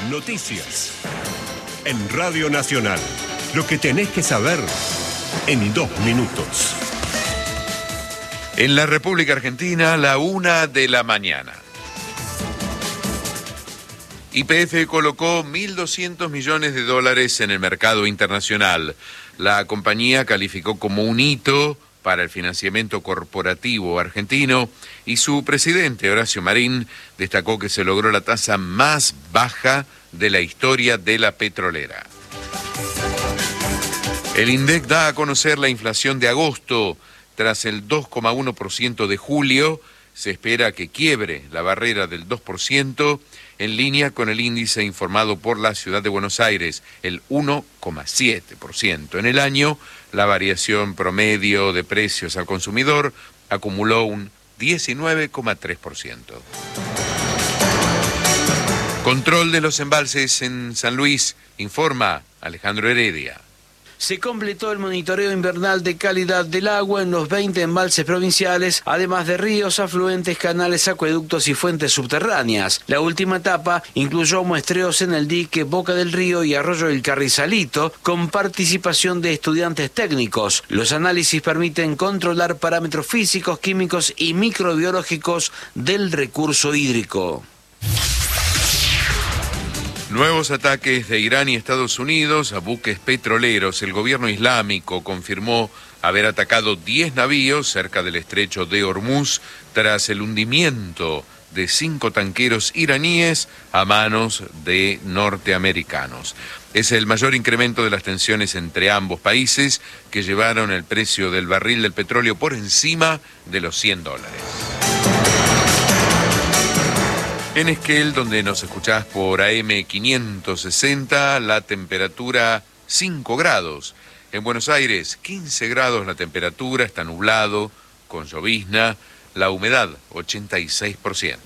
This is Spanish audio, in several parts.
Noticias. En Radio Nacional. Lo que tenés que saber en 2 minutos. En la República Argentina, la 1 de la mañana. YPF colocó $1.200 millones en el mercado internacional. La compañía calificó como un hito para el financiamiento corporativo argentino y su presidente, Horacio Marín, destacó que se logró la tasa más baja de la historia de la petrolera. El INDEC da a conocer la inflación de agosto. Tras el 2,1% de julio, se espera que quiebre la barrera del 2%, en línea con el índice informado por la Ciudad de Buenos Aires, el 1,7%. En el año, la variación promedio de precios al consumidor acumuló un 19,3%. Control de los embalses en San Luis, informa Alejandro Heredia. Se completó el monitoreo invernal de calidad del agua en los 20 embalses provinciales, además de ríos, afluentes, canales, acueductos y fuentes subterráneas. La última etapa incluyó muestreos en el dique Boca del Río y Arroyo del Carrizalito, con participación de estudiantes técnicos. Los análisis permiten controlar parámetros físicos, químicos y microbiológicos del recurso hídrico. Nuevos ataques de Irán y Estados Unidos a buques petroleros. El gobierno islámico confirmó haber atacado 10 navíos cerca del estrecho de Hormuz tras el hundimiento de 5 tanqueros iraníes a manos de norteamericanos. Es el mayor incremento de las tensiones entre ambos países que llevaron el precio del barril del petróleo por encima de los $100. En Esquel, donde nos escuchás por AM 560, la temperatura 5 grados. En Buenos Aires, 15 grados la temperatura, está nublado, con llovizna, la humedad 86%.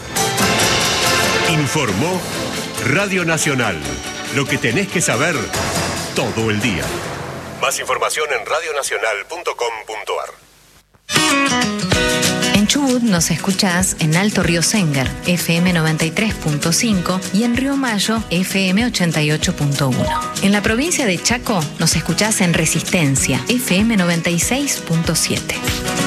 Informó Radio Nacional. Lo que tenés que saber todo el día. Más información en radionacional.com.ar. En Chubut nos escuchás en Alto Río Sengar, FM 93.5 y en Río Mayo, FM 88.1. En la provincia de Chaco nos escuchás en Resistencia, FM 96.7.